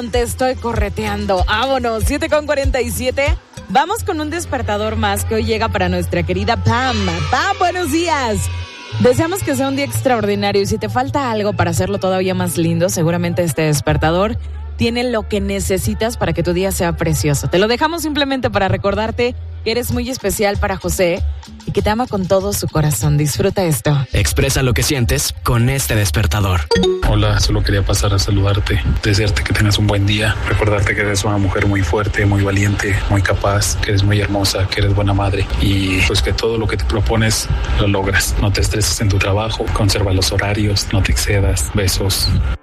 Te estoy correteando. Vámonos, 7:47. Vamos con un despertador más que hoy llega para nuestra querida Pam. Pam, buenos días. Deseamos que sea un día extraordinario y si te falta algo para hacerlo todavía más lindo, seguramente este despertador tiene lo que necesitas para que tu día sea precioso. Te lo dejamos simplemente para recordarte que eres muy especial para José y que te ama con todo su corazón. Disfruta esto. Expresa lo que sientes con este despertador. Hola, solo quería pasar a saludarte, desearte que tengas un buen día, recordarte que eres una mujer muy fuerte, muy valiente, muy capaz, que eres muy hermosa, que eres buena madre y pues que todo lo que te propones lo logras. No te estreses en tu trabajo, conserva los horarios, no te excedas. Besos.